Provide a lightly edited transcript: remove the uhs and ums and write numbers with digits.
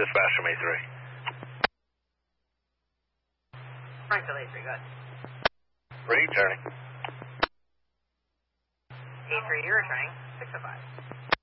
dispatch from A3. Frank to A3, go ahead. Returning. A3, you're returning. 605.